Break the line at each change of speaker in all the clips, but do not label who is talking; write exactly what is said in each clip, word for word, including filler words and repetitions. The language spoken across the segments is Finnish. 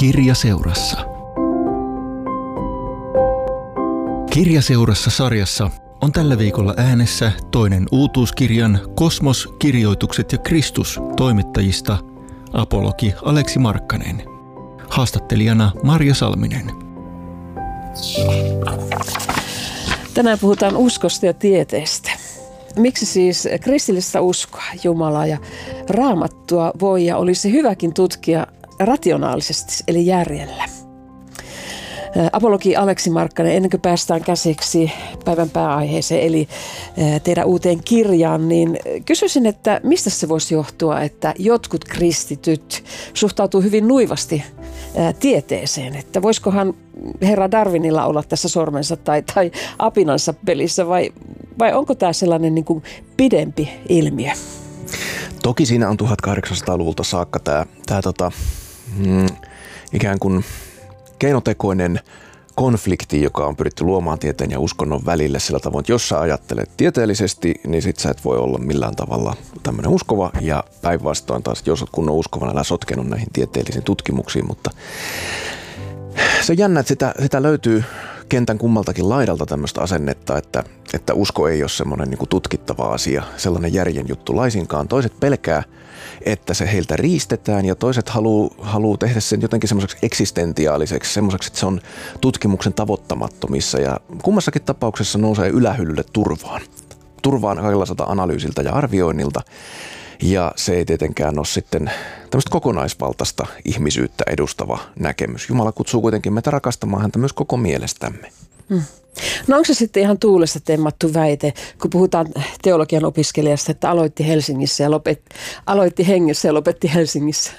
Kirjaseurassa. Kirjaseurassa sarjassa on tällä viikolla äänessä toinen uutuuskirjan Kosmos, kirjoitukset ja Kristus toimittajista apologi Aleksi Markkanen. Haastattelijana Marja Salminen.
Tänään puhutaan uskosta ja tieteestä. Miksi siis kristillistä uskoa, Jumalaa ja Raamattua voi ja olisi hyväkin tutkia rationaalisesti, eli järjellä? Apologi Aleksi Markkanen, ennen kuin päästään käsiksi päivän pääaiheeseen, eli teidän uuteen kirjaan, niin kysyisin, että mistä se voisi johtua, että jotkut kristityt suhtautuu hyvin nuivasti tieteeseen, että voisikohan herra Darwinilla olla tässä sormensa tai, tai apinansa pelissä, vai, vai onko tämä sellainen niin kuin pidempi ilmiö?
Toki siinä on tuhatkahdeksansataaluvulta saakka tämä, tämä tota, mm, ikään kuin keinotekoinen konflikti, joka on pyritty luomaan tieteen ja uskonnon välille sillä tavoin, että jos sä ajattelet tieteellisesti, niin sit sä et voi olla millään tavalla tämmöinen uskova, ja päinvastoin taas, jos oot kunnon uskovana, älä sotkenut näihin tieteellisiin tutkimuksiin, mutta se on jännä, että sitä, sitä löytyy kentän kummaltakin laidalta tämmöistä asennetta, että, että usko ei ole semmoinen niin kuin tutkittava asia, sellainen järjen juttu laisinkaan. Toiset pelkää, että se heiltä riistetään, ja toiset haluaa haluu tehdä sen jotenkin semmoiseksi eksistentiaaliseksi, semmoiseksi, että se on tutkimuksen tavoittamattomissa, ja kummassakin tapauksessa nousee ylähyllylle turvaan. Turvaan kaikenlaiselta analyysiltä ja arvioinnilta, ja se ei tietenkään ole sitten tämmöistä kokonaisvaltaista ihmisyyttä edustava näkemys. Jumala kutsuu kuitenkin meitä rakastamaan häntä myös koko mielestämme.
Hmm. No onko se sitten ihan tuulesta temmattu väite, kun puhutaan teologian opiskelijasta, että aloitti Helsingissä ja lopetti, aloitti Hengessä ja lopetti Helsingissä?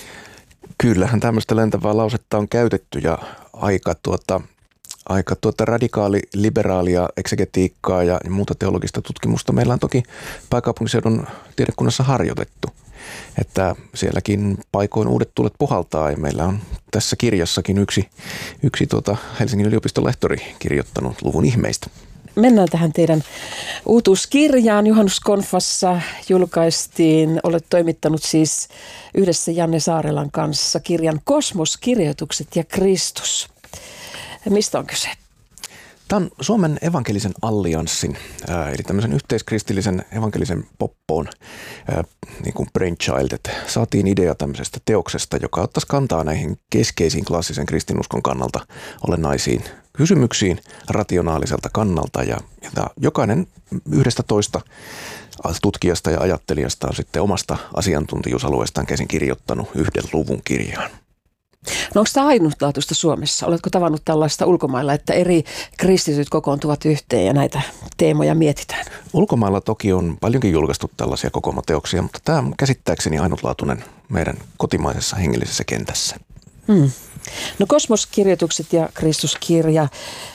Kyllähän tämmöistä lentävää lausetta on käytetty, ja aika, tuota, aika tuota radikaali liberaalia eksegetiikkaa ja muuta teologista tutkimusta meillä on toki pääkaupunkiseudun tiedekunnassa harjoitettu. Että sielläkin paikoin uudet tuulet puhaltaa, ja meillä on tässä kirjassakin yksi, yksi tuota Helsingin yliopiston lehtori kirjoittanut luvun ihmeistä.
Mennään tähän teidän uutuuskirjaan. Juhannuskonfassa julkaistiin, olet toimittanut siis yhdessä Janne Saarelan kanssa kirjan Kosmos, kirjoitukset ja Kristus. Mistä on kyse?
Tämä on Suomen evankelisen allianssin, ää, eli tämmöisen yhteiskristillisen evankelisen poppoon ää, niin kuin brainchild, että saatiin idea tämmöisestä teoksesta, joka ottaisi kantaa näihin keskeisiin klassisen kristinuskon kannalta olennaisiin kysymyksiin rationaaliselta kannalta, ja, ja jokainen yhdestä toista tutkijasta ja ajattelijasta on sitten omasta asiantuntijuusalueestaan käsin kirjoittanut yhden luvun kirjaan.
No onko tämä ainutlaatuista Suomessa? Oletko tavannut tällaista ulkomailla, että eri kristityt kokoontuvat yhteen ja näitä teemoja mietitään?
Ulkomailla toki on paljonkin julkaistu tällaisia kokoomateoksia, mutta tämä on käsittääkseni ainutlaatuinen meidän kotimaisessa hengellisessä kentässä.
Hmm. No Kosmos-kirjoitukset ja Kristuskirja,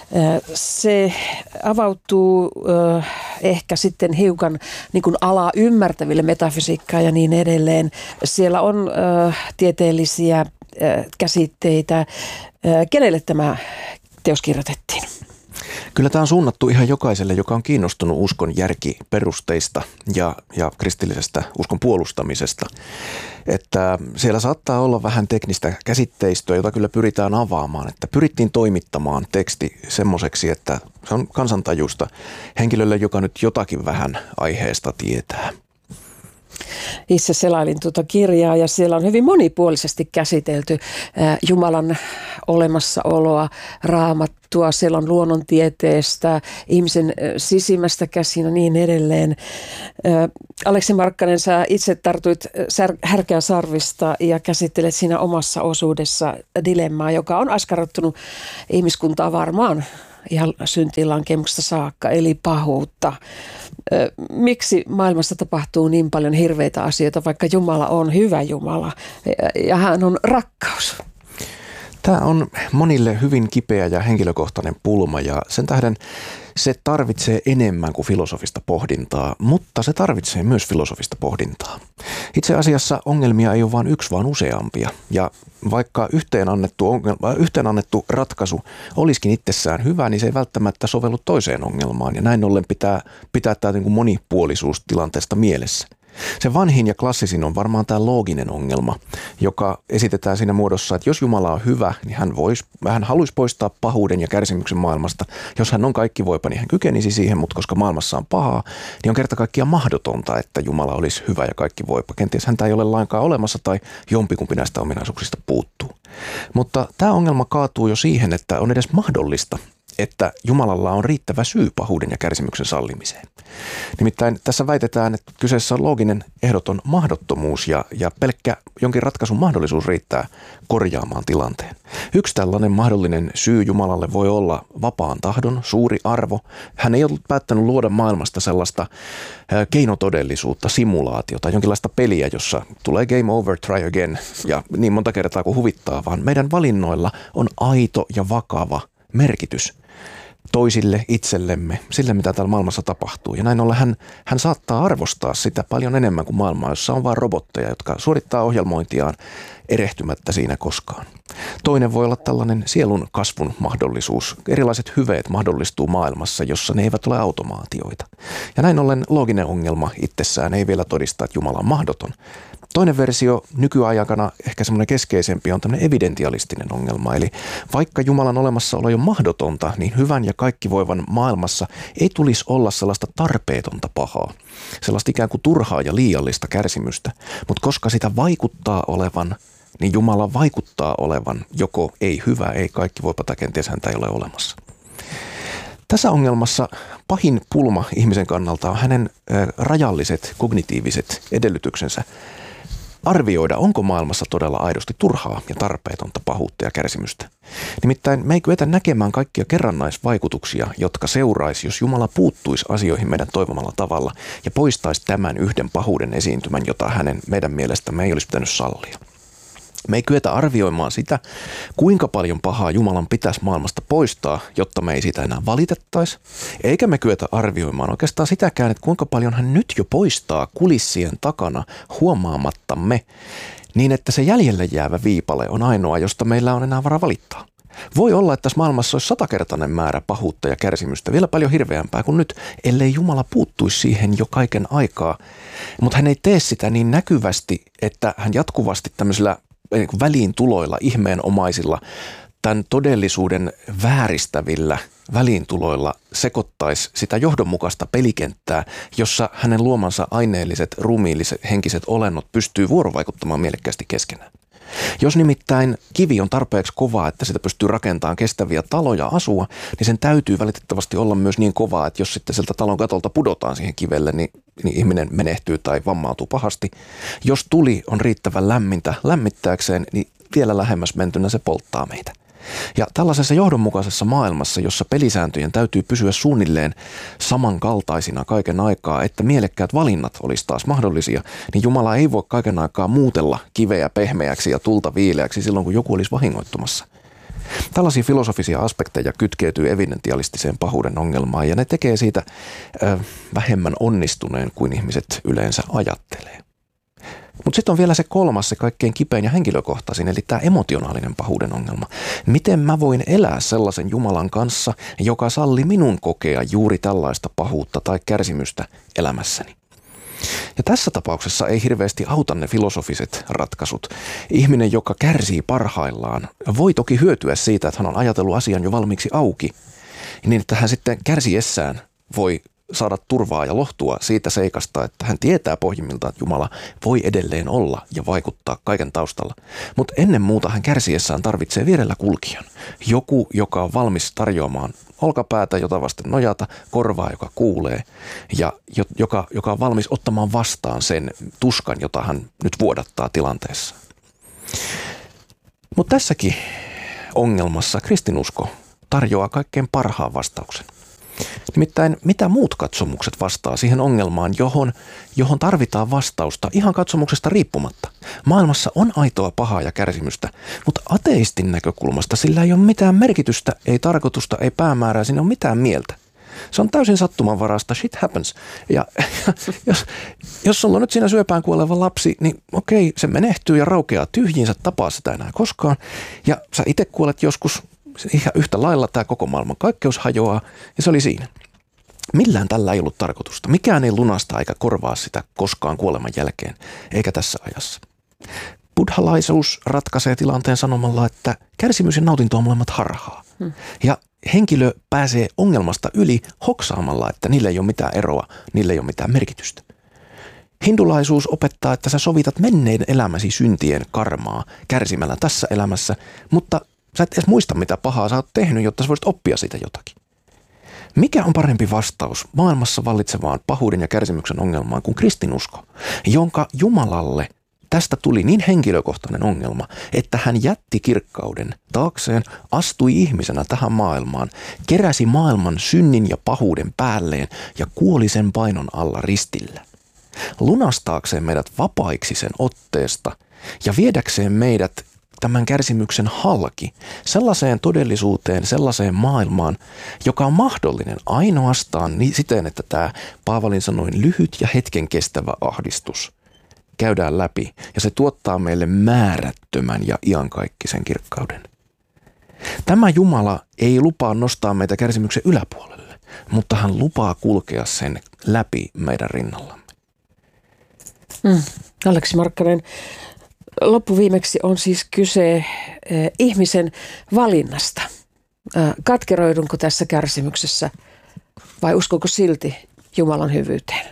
se avautuu ehkä sitten hiukan niin kuin alaa ymmärtäville, metafysiikkaa ja niin edelleen. Siellä on tieteellisiä käsitteitä. Kenelle tämä teos kirjoitettiin?
Kyllä tämä on suunnattu ihan jokaiselle, joka on kiinnostunut uskon järkiperusteista ja, ja kristillisestä uskon puolustamisesta. Että siellä saattaa olla vähän teknistä käsitteistöä, jota kyllä pyritään avaamaan. Että pyrittiin toimittamaan teksti semmoiseksi, että se on kansantajuista henkilölle, joka nyt jotakin vähän aiheesta tietää.
Itse selailin tuota kirjaa, ja siellä on hyvin monipuolisesti käsitelty Jumalan olemassaoloa, Raamattua, siellä on luonnontieteestä, ihmisen sisimmästä käsin ja niin edelleen. Aleksi Markkanen, sä itse tartuit härkää sarvista ja käsittelet siinä omassa osuudessa dilemmaa, joka on askarruttanut ihmiskuntaa varmaan ihan syntiinlankemuksesta saakka, eli pahuutta. Miksi maailmassa tapahtuu niin paljon hirveitä asioita, vaikka Jumala on hyvä Jumala ja hän on rakkaus?
Tämä on monille hyvin kipeä ja henkilökohtainen pulma, ja sen tähden se tarvitsee enemmän kuin filosofista pohdintaa, mutta se tarvitsee myös filosofista pohdintaa. Itse asiassa ongelmia ei ole vain yksi, vaan useampia. Ja vaikka yhteen annettu, ongelma, yhteen annettu ratkaisu olisikin itsessään hyvä, niin se ei välttämättä sovellu toiseen ongelmaan. Ja näin ollen pitää pitää tämä niin kuin monipuolisuus tilanteesta mielessä. Se vanhin ja klassisin on varmaan tämä looginen ongelma, joka esitetään siinä muodossa, että jos Jumala on hyvä, niin hän, vois, hän haluaisi poistaa pahuuden ja kärsimyksen maailmasta. Jos hän on kaikkivoipa, niin hän kykenisi siihen, mutta koska maailmassa on pahaa, niin on kerta kaikkiaan mahdotonta, että Jumala olisi hyvä ja kaikkivoipa. Kenties häntä ei ole lainkaan olemassa tai jompikumpi näistä ominaisuuksista puuttuu. Mutta tämä ongelma kaatuu jo siihen, että on edes mahdollista, että Jumalalla on riittävä syy pahuuden ja kärsimyksen sallimiseen. Nimittäin tässä väitetään, että kyseessä on looginen ehdoton mahdottomuus ja, ja pelkkä jonkin ratkaisun mahdollisuus riittää korjaamaan tilanteen. Yksi tällainen mahdollinen syy Jumalalle voi olla vapaan tahdon suuri arvo. Hän ei ollut päättänyt luoda maailmasta sellaista keinotodellisuutta, simulaatiota, jonkinlaista peliä, jossa tulee game over, try again ja niin monta kertaa kuin huvittaa, vaan meidän valinnoilla on aito ja vakava merkitys toisille, itsellemme, sille mitä täällä maailmassa tapahtuu. Ja näin ollen hän, hän saattaa arvostaa sitä paljon enemmän kuin maailmaa, jossa on vain robotteja, jotka suorittaa ohjelmointiaan erehtymättä siinä koskaan. Toinen voi olla tällainen sielun kasvun mahdollisuus. Erilaiset hyveet mahdollistuu maailmassa, jossa ne eivät ole automaatioita. Ja näin ollen looginen ongelma itsessään ei vielä todista, että Jumala on mahdoton. Toinen versio nykyaikana, ehkä semmoinen keskeisempi, on tämmöinen evidentialistinen ongelma. Eli vaikka Jumalan olemassaolo on mahdotonta, niin hyvän ja kaikkivoivan maailmassa ei tulisi olla sellaista tarpeetonta pahaa. Sellaista ikään kuin turhaa ja liiallista kärsimystä. Mutta koska sitä vaikuttaa olevan, niin Jumala vaikuttaa olevan joko ei hyvä, ei kaikkivoipa tai kenties häntä ei ole olemassa. Tässä ongelmassa pahin pulma ihmisen kannalta on hänen rajalliset kognitiiviset edellytyksensä arvioida, onko maailmassa todella aidosti turhaa ja tarpeetonta pahuutta ja kärsimystä. Nimittäin me ei kyetä näkemään kaikkia kerrannaisvaikutuksia, jotka seuraisi, jos Jumala puuttuisi asioihin meidän toivomalla tavalla ja poistaisi tämän yhden pahuuden esiintymän, jota hänen meidän mielestämme ei olisi pitänyt sallia. Me ei kyetä arvioimaan sitä, kuinka paljon pahaa Jumalan pitäisi maailmasta poistaa, jotta me ei sitä enää valitettaisi. Eikä me kyetä arvioimaan oikeastaan sitäkään, että kuinka paljon hän nyt jo poistaa kulissien takana huomaamattamme, niin että se jäljelle jäävä viipale on ainoa, josta meillä on enää varaa valittaa. Voi olla, että tässä maailmassa olisi satakertainen määrä pahuutta ja kärsimystä, vielä paljon hirveämpää kuin nyt, ellei Jumala puuttuisi siihen jo kaiken aikaa. Mutta hän ei tee sitä niin näkyvästi, että hän jatkuvasti tämmöisillä väliintuloilla, ihmeenomaisilla, tämän todellisuuden vääristävillä väliintuloilla sekoittaisi sitä johdonmukaista pelikenttää, jossa hänen luomansa aineelliset, ruumiilliset, henkiset olennot pystyy vuorovaikuttamaan mielekkäästi keskenään. Jos nimittäin kivi on tarpeeksi kovaa, että sitä pystyy rakentamaan kestäviä taloja asua, niin sen täytyy valitettavasti olla myös niin kovaa, että jos sitten sieltä talon katolta pudotaan siihen kivelle, niin, niin ihminen menehtyy tai vammautuu pahasti. Jos tuli on riittävän lämmintä lämmittääkseen, niin vielä lähemmäs mentynä se polttaa meitä. Ja tällaisessa johdonmukaisessa maailmassa, jossa pelisääntöjen täytyy pysyä suunnilleen samankaltaisina kaiken aikaa, että mielekkäät valinnat olisi taas mahdollisia, niin Jumala ei voi kaiken aikaa muutella kiveä pehmeäksi ja tulta viileäksi silloin, kun joku olisi vahingoittumassa. Tällaisia filosofisia aspekteja kytkeytyy evidentialistiseen pahuuden ongelmaan ja ne tekee siitä äh, vähemmän onnistuneen kuin ihmiset yleensä ajattelee. Mutta sitten on vielä se kolmas, se kaikkein kipein ja henkilökohtaisin, eli tämä emotionaalinen pahuuden ongelma. Miten mä voin elää sellaisen Jumalan kanssa, joka salli minun kokea juuri tällaista pahuutta tai kärsimystä elämässäni? Ja tässä tapauksessa ei hirveästi auta ne filosofiset ratkaisut. Ihminen, joka kärsii parhaillaan, voi toki hyötyä siitä, että hän on ajatellut asian jo valmiiksi auki, niin että hän sitten kärsiessään voi saada turvaa ja lohtua siitä seikasta, että hän tietää pohjimmiltaan, että Jumala voi edelleen olla ja vaikuttaa kaiken taustalla. Mutta ennen muuta hän kärsiessään tarvitsee vierellä kulkijan. Joku, joka on valmis tarjoamaan olkapäätä, jota vasten nojata, korvaa, joka kuulee ja joka, joka on valmis ottamaan vastaan sen tuskan, jota hän nyt vuodattaa tilanteessa. Mutta tässäkin ongelmassa kristinusko tarjoaa kaikkein parhaan vastauksen. Nimittäin mitä muut katsomukset vastaa siihen ongelmaan, johon, johon tarvitaan vastausta ihan katsomuksesta riippumatta. Maailmassa on aitoa pahaa ja kärsimystä, mutta ateistin näkökulmasta sillä ei ole mitään merkitystä, ei tarkoitusta, ei päämäärää, siinä ei ole mitään mieltä. Se on täysin sattumanvaraista, shit happens. Ja jos, jos sulla on nyt siinä syöpään kuoleva lapsi, niin okei, se menehtyy ja raukeaa tyhjiin, sä tapaa sitä enää koskaan. Ja sä itse kuolet joskus ihan yhtä lailla, tämä koko maailman kaikkeus hajoaa, ja se oli siinä. Millään tällä ei ollut tarkoitusta. Mikään ei lunasta eikä korvaa sitä koskaan kuoleman jälkeen, eikä tässä ajassa. Buddhalaisuus ratkaisee tilanteen sanomalla, että kärsimys ja nautinto on molemmat harhaa. Hmm. Ja henkilö pääsee ongelmasta yli hoksaamalla, että niille ei ole mitään eroa, niille ei ole mitään merkitystä. Hindulaisuus opettaa, että sä sovitat menneen elämäsi syntien karmaa kärsimällä tässä elämässä, mutta sä et edes muista, mitä pahaa sä oot tehnyt, jotta sä voisit oppia siitä jotakin. Mikä on parempi vastaus maailmassa vallitsevaan pahuuden ja kärsimyksen ongelmaan kuin kristinusko, jonka Jumalalle tästä tuli niin henkilökohtainen ongelma, että hän jätti kirkkauden taakseen, astui ihmisenä tähän maailmaan, keräsi maailman synnin ja pahuuden päälleen ja kuoli sen painon alla ristillä. Lunastaakseen meidät vapaiksi sen otteesta ja viedäkseen meidät tämän kärsimyksen halki sellaiseen todellisuuteen, sellaiseen maailmaan, joka on mahdollinen ainoastaan siten, että tämä Paavalin sanoin lyhyt ja hetken kestävä ahdistus käydään läpi ja se tuottaa meille määrättömän ja iankaikkisen kirkkauden. Tämä Jumala ei lupaa nostaa meitä kärsimyksen yläpuolelle, mutta hän lupaa kulkea sen läpi meidän rinnallamme.
Mm. Aleksi Markkanen, loppuviimeksi on siis kyse eh, ihmisen valinnasta. Eh, katkeroidunko tässä kärsimyksessä vai uskoko silti Jumalan hyvyyteen?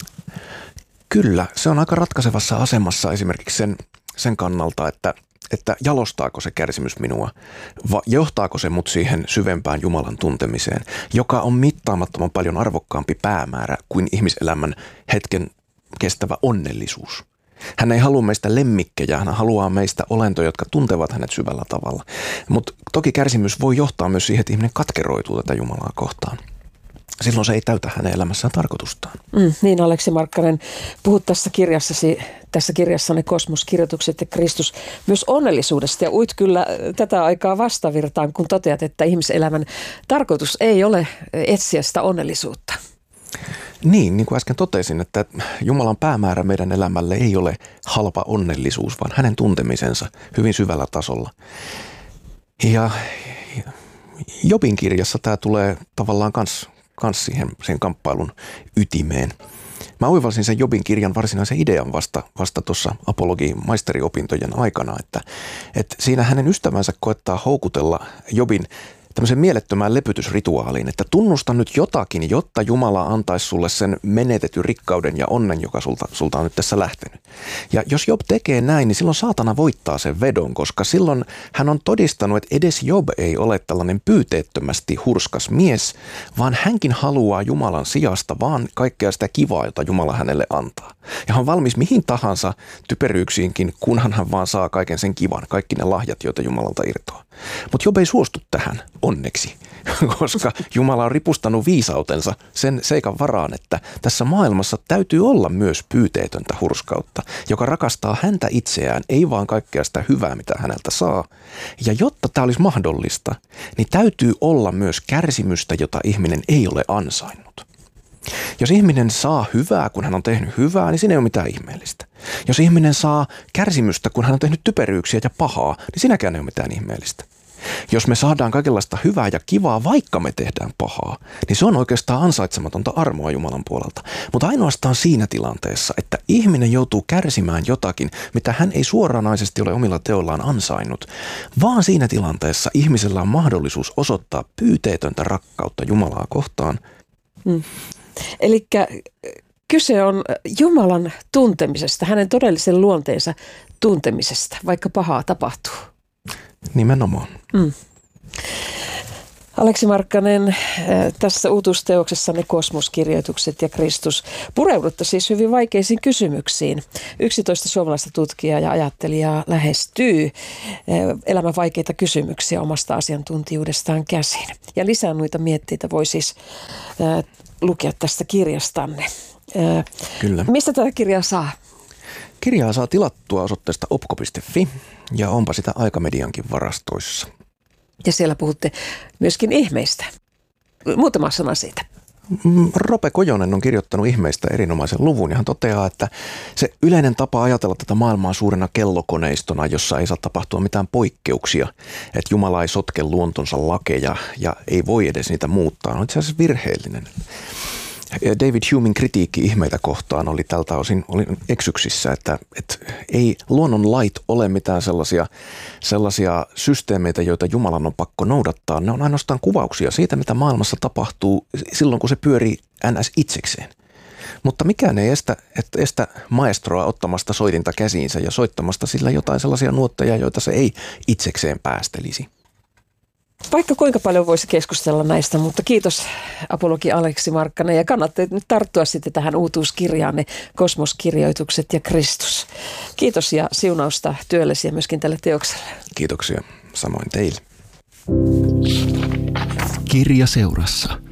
Kyllä, se on aika ratkaisevassa asemassa esimerkiksi sen, sen kannalta, että, että jalostaako se kärsimys minua, vai johtaako se mut siihen syvempään Jumalan tuntemiseen, joka on mittaamattoman paljon arvokkaampi päämäärä kuin ihmiselämän hetken kestävä onnellisuus. Hän ei halua meistä lemmikkejä, hän haluaa meistä olentoja, jotka tuntevat hänet syvällä tavalla. Mutta toki kärsimys voi johtaa myös siihen, että ihminen katkeroituu tätä Jumalaa kohtaan. Silloin se ei täytä hänen elämässään tarkoitustaan.
Mm, niin Aleksi Markkanen, puhut tässä kirjassasi, tässä kirjassanne Kosmoskirjoitukset ja Kristus myös onnellisuudesta ja uit kyllä tätä aikaa vastavirtaan, kun toteat, että ihmiselämän tarkoitus ei ole etsiä sitä onnellisuutta.
Niin, niin kuin äsken totesin, että Jumalan päämäärä meidän elämälle ei ole halpa onnellisuus, vaan hänen tuntemisensa hyvin syvällä tasolla. Ja Jobin kirjassa tämä tulee tavallaan kans, kans siihen sen kamppailun ytimeen. Mä oivalsin sen Jobin kirjan varsinaisen idean vasta, vasta tuossa apologiin maisteriopintojen aikana, että, että siinä hänen ystävänsä koettaa houkutella Jobin tämmöisen mielettömään lepytysrituaaliin, että tunnusta nyt jotakin, jotta Jumala antaisi sulle sen menetetyn rikkauden ja onnen, joka sulta, sulta on nyt tässä lähtenyt. Ja jos Job tekee näin, niin silloin saatana voittaa sen vedon, koska silloin hän on todistanut, että edes Job ei ole tällainen pyyteettömästi hurskas mies, vaan hänkin haluaa Jumalan sijasta vaan kaikkea sitä kivaa, jota Jumala hänelle antaa. Ja hän on valmis mihin tahansa typeryyksiinkin, kunhan hän vaan saa kaiken sen kivan, kaikki ne lahjat, joita Jumalalta irtoaa. Mutta Job ei suostu tähän, onneksi, koska Jumala on ripustanut viisautensa sen seikan varaan, että tässä maailmassa täytyy olla myös pyyteetöntä hurskautta, joka rakastaa häntä itseään, ei vaan kaikkea sitä hyvää, mitä häneltä saa. Ja jotta tämä olisi mahdollista, niin täytyy olla myös kärsimystä, jota ihminen ei ole ansainnut. Jos ihminen saa hyvää, kun hän on tehnyt hyvää, niin siinä ei ole mitään ihmeellistä. Jos ihminen saa kärsimystä, kun hän on tehnyt typeryyksiä ja pahaa, niin siinäkään ei ole mitään ihmeellistä. Jos me saadaan kaikenlaista hyvää ja kivaa, vaikka me tehdään pahaa, niin se on oikeastaan ansaitsematonta armoa Jumalan puolelta. Mutta ainoastaan siinä tilanteessa, että ihminen joutuu kärsimään jotakin, mitä hän ei suoranaisesti ole omilla teollaan ansainnut, vaan siinä tilanteessa ihmisellä on mahdollisuus osoittaa pyyteetöntä rakkautta Jumalaa kohtaan.
Hmm. Eli kyse on Jumalan tuntemisesta, hänen todellisen luonteensa tuntemisesta, vaikka pahaa tapahtuu.
Nimenomaan.
Mm. Aleksi Markkanen, tässä uutuusteoksessanne Kosmoskirjoitukset ja Kristus pureudutte siis hyvin vaikeisiin kysymyksiin. yksitoista suomalaista tutkijaa ja ajattelijaa lähestyy elämän vaikeita kysymyksiä omasta asiantuntijuudestaan käsin. Ja lisää noita mietteitä voi siis lukea tästä kirjastanne.
Kyllä.
Mistä tätä kirjaa saa?
Kirjaa saa tilattua osoitteesta opko piste fi ja onpa sitä Aikamediankin varastoissa.
Ja siellä puhutte myöskin ihmeistä. Muutama sana siitä.
Rope Kojonen on kirjoittanut ihmeistä erinomaisen luvun ja hän toteaa, että se yleinen tapa ajatella tätä maailmaa suurena kellokoneistona, jossa ei saa tapahtua mitään poikkeuksia, että Jumala ei sotke luontonsa lakeja ja ei voi edes niitä muuttaa, on itse asiassa virheellinen. David Humein kritiikki ihmeitä kohtaan oli tältä osin oli eksyksissä, että, että ei luonnon lait ole mitään sellaisia, sellaisia systeemeitä, joita Jumalan on pakko noudattaa. Ne on ainoastaan kuvauksia siitä, mitä maailmassa tapahtuu silloin, kun se pyörii ns. Itsekseen. Mutta mikään ei estä, että estä maestroa ottamasta soitinta käsiinsä ja soittamasta sillä jotain sellaisia nuotteja, joita se ei itsekseen päästelisi.
Vaikka kuinka paljon voisi keskustella näistä, mutta kiitos apologi Aleksi Markkanen ja kannattaa nyt tarttua sitten tähän uutuuskirjaanne Kosmoskirjoitukset ja Kristus. Kiitos ja siunausta työllesi ja myöskin tälle teokselle.
Kiitoksia, samoin teille.
Kirjaseurassa.